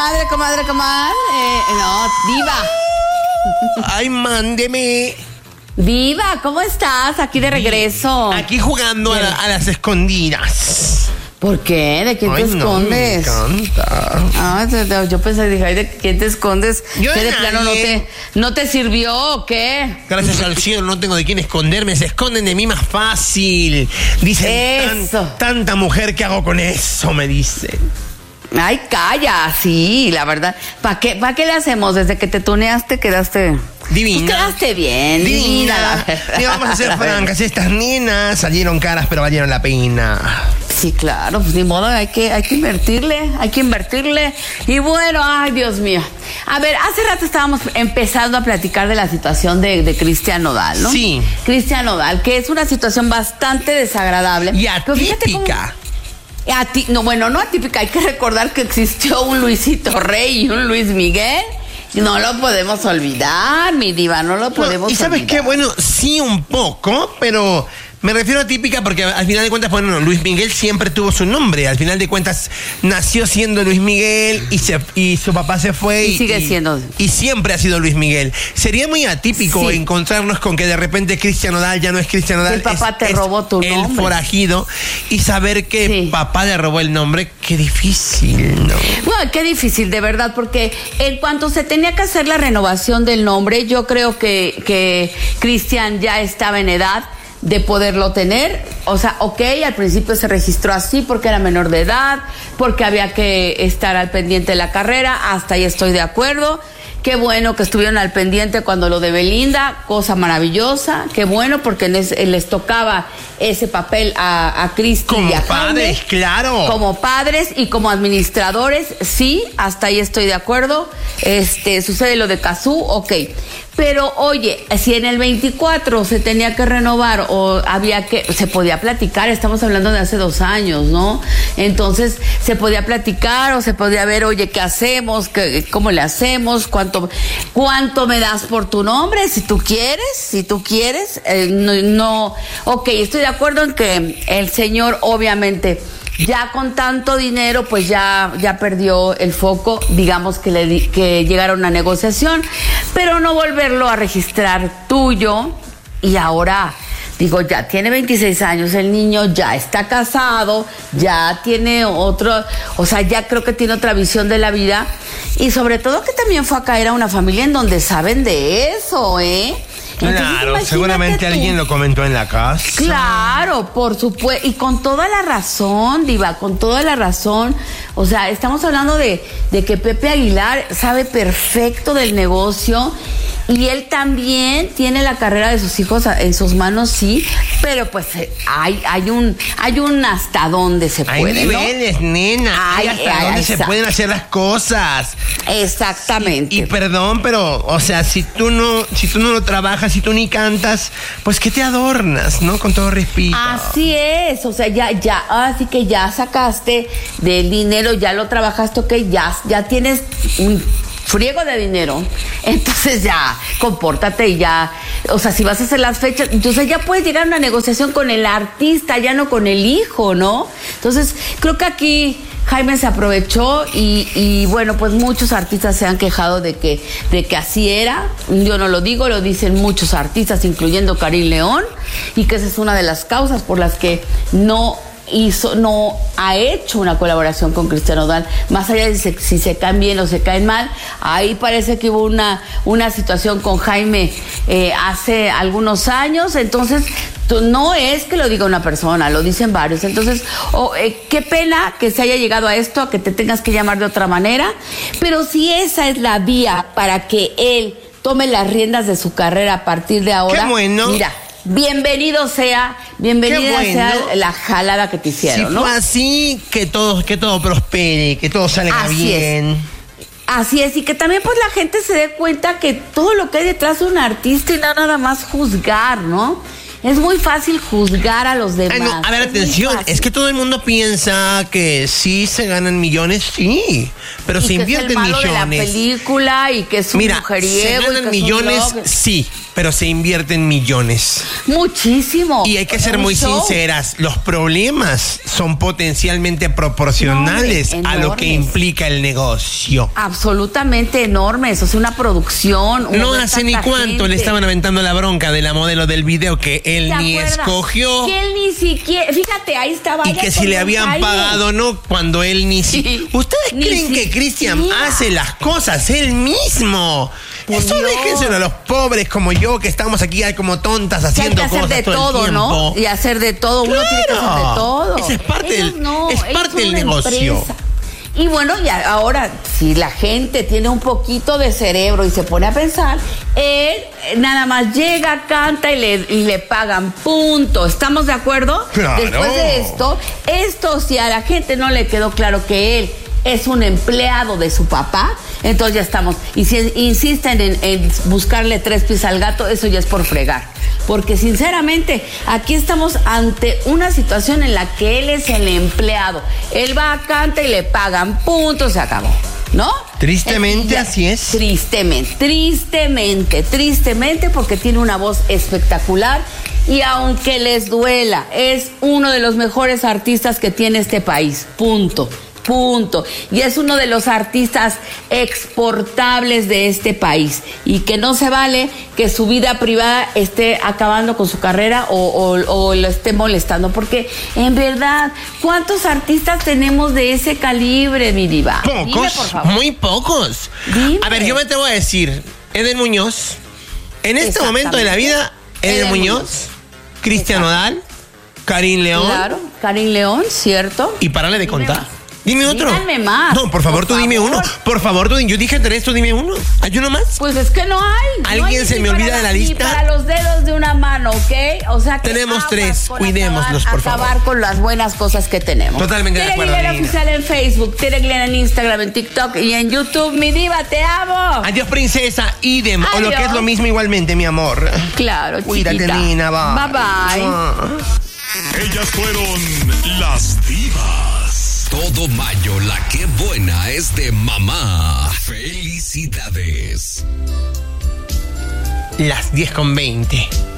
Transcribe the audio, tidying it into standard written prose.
comadre. No, diva. Ay, mándeme. Diva, ¿cómo estás? Aquí de regreso. Aquí jugando a las escondidas. ¿Por qué? ¿De quién te escondes? No, me encanta. Yo pensé, dije, ay, ¿de quién te escondes? Yo ¿Qué de de plano no te sirvió o qué? Gracias al cielo no tengo de quién esconderme. Se esconden de mí más fácil. Dicen, Eso. Tanta mujer, ¿qué hago con eso? Me dicen. Ay, calla, sí, la verdad. ¿Para qué le hacemos? Desde que te tuneaste quedaste... Divina. Pues quedaste bien, divina. La verdad. Y vamos a ser francas, estas nenas salieron caras, pero valieron la pena. Sí, claro, pues ni modo, hay que invertirle. Y bueno, ay, Dios mío. A ver, hace rato estábamos empezando a platicar de la situación de Cristian Nodal, ¿no? Sí. Cristian Nodal, que es una situación bastante desagradable. Y atípica. No atípica, hay que recordar que existió un Luisito Rey y un Luis Miguel. No lo podemos olvidar, mi diva, no lo podemos olvidar. ¿Y sabes qué? Bueno, sí un poco, pero me refiero a típica porque al final de cuentas, bueno, Luis Miguel siempre tuvo su nombre. Al final de cuentas, nació siendo Luis Miguel y su papá se fue. Y sigue siendo. Y siempre ha sido Luis Miguel. Sería muy atípico encontrarnos con que de repente Cristian Nodal ya no es Cristian Nodal. El papá te robó tu nombre. El forajido. Y saber que papá le robó el nombre, qué difícil, ¿no? Bueno, qué difícil, de verdad, porque en cuanto se tenía que hacer la renovación del nombre, yo creo que Cristian ya estaba en edad de poderlo tener. O sea, al principio se registró así porque era menor de edad, porque había que estar al pendiente de la carrera, hasta ahí estoy de acuerdo. Qué bueno que estuvieron al pendiente cuando lo de Belinda, cosa maravillosa. Qué bueno porque les tocaba ese papel a Cristi y a Jaime. Como padres, claro. Como padres y como administradores, sí, hasta ahí estoy de acuerdo. Sucede lo de Cazzu, Pero, oye, si en el 24 se tenía que renovar o se podía platicar, estamos hablando de hace 2 años, ¿no? Entonces, se podía platicar o se podía ver, oye, ¿qué hacemos? ¿Cómo le hacemos? ¿Cuánto me das por tu nombre? Si tú quieres, estoy de acuerdo en que el señor, obviamente, ya con tanto dinero, pues ya perdió el foco, digamos que llegaron a una negociación, pero no volverlo a registrar tuyo. Y ahora, ya tiene 26 años el niño, ya está casado, ya tiene ya creo que tiene otra visión de la vida, y sobre todo que también fue a caer a una familia en donde saben de eso, Claro, seguramente alguien lo comentó en la casa. Claro, por supuesto, y con toda la razón, diva, con toda la razón. O sea, estamos hablando de que Pepe Aguilar sabe perfecto del negocio y él también tiene la carrera de sus hijos en sus manos, sí, pero pues hay un hasta dónde se puede, hay niveles, ¿no? Nena, hay hasta dónde se pueden hacer las cosas. Exactamente. Y perdón, pero, o sea, si tú no lo trabajas, si tú ni cantas, pues ¿qué te adornas, no? Con todo respeto. Así es, o sea, así que ya sacaste del dinero, ya lo trabajaste, ya tienes un friego de dinero, entonces ya compórtate y ya, o sea, si vas a hacer las fechas, entonces ya puedes llegar a una negociación con el artista, ya no con el hijo, ¿no? Entonces creo que aquí Jaime se aprovechó y bueno, pues muchos artistas se han quejado de que así era. Yo no lo digo, lo dicen muchos artistas, incluyendo Karim León, y que esa es una de las causas por las que no ha hecho una colaboración con Cristian Nodal, más allá de si se caen bien o se caen mal. Ahí parece que hubo una situación con Jaime hace algunos años, entonces no es que lo diga una persona, lo dicen varios. Entonces, qué pena que se haya llegado a esto, a que te tengas que llamar de otra manera, pero si esa es la vía para que él tome las riendas de su carrera a partir de ahora, qué bueno. Mira, bienvenida sea la jalada que te hicieron, si ¿no? Fue así, que todo prospere, que todo salga bien. Así es, y que también pues la gente se dé cuenta que todo lo que hay detrás de un artista y no nada más juzgar, ¿no? Es muy fácil juzgar a los demás. A ver, atención, es que todo el mundo piensa que sí se ganan millones, sí, pero se invierten millones. De la película y que es un mujeriego. Se ganan millones, sí, pero se invierten millones. Muchísimo. Y hay que ser Un muy show. sinceras, los problemas son potencialmente proporcionales a lo que enormes. implica el negocio. Absolutamente enormes, o sea, una producción. No ver hace ni tanta cuánto le gente. estaban aventando la bronca de la modelo del video que él ¿Te ni acuerdas? escogió. Que él ni siquiera, fíjate, ahí estaba. Y que si le habían pagado, ¿no? Cuando él ni Sí. si... ¿Ustedes Ni creen que Cristian siquiera. hace las cosas él mismo? Por Eso Dios. déjenselo a los pobres como yo, que estamos aquí como tontas Que hay haciendo que hacer cosas de todo el todo, ¿no? tiempo. Y hacer de todo, uno tiene que hacer de todo. Esa es parte Ellos del- no, es ellos parte son del una negocio. empresa. Y bueno, ya ahora, si la gente tiene un poquito de cerebro y se pone a pensar, él nada más llega, canta y le pagan, punto. ¿Estamos de acuerdo? Claro. Después de esto, si a la gente no le quedó claro que él es un empleado de su papá, entonces ya estamos. Y si insisten en buscarle 3 pies al gato, eso ya es por fregar. Porque sinceramente, aquí estamos ante una situación en la que él es el empleado. Él va, canta y le pagan, punto, se acabó. ¿No? Tristemente Ya- así es. Tristemente, porque tiene una voz espectacular y aunque les duela, es uno de los mejores artistas que tiene este país. Punto. Y es uno de los artistas exportables de este país. Y que no se vale que su vida privada esté acabando con su carrera o lo esté molestando. Porque, en verdad, ¿cuántos artistas tenemos de ese calibre, mi diva? Dime, Pocos, por favor. muy pocos. Dime. A ver, yo me atrevo a decir, Eden Muñoz, en este momento de la vida, Eden Eden Muñoz, Cristian Nodal, Karim León, Claro, Karim León, ¿cierto? y párale de contar. más. Dime otro. Díganme más, No, por favor, por tú dime favor. uno. Por favor, tú yo dije 3, tú dime uno. ¿Hay uno más? Pues es que no hay. ¿Alguien no hay se ni me para olvida de la ni lista? para los dedos de una mano, ¿ok? O sea que Tenemos aguas 3, con cuidémoslos, por favor. acabar con las buenas cosas que tenemos. Totalmente de Tere acuerdo, Aguilera Lina. Oficial en Facebook, Tere Aguilera en Instagram, en TikTok y en YouTube. Mi diva, te amo. Adiós, princesa, idem. O lo que Adiós. es lo mismo igualmente, mi amor. Claro, Cuídate, chiquita. Nina, bye. Bye. Ellas fueron las divas. Todo mayo, la que buena es de mamá. Felicidades. Las 10:20.